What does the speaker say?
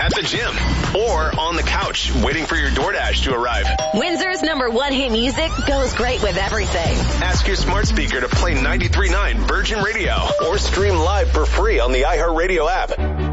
at the gym, or on the couch waiting for your DoorDash to arrive. Windsor's #1 hit music goes great with everything. Ask your smart speaker to play 93.9 Virgin Radio or stream live for free on the iHeartRadio app.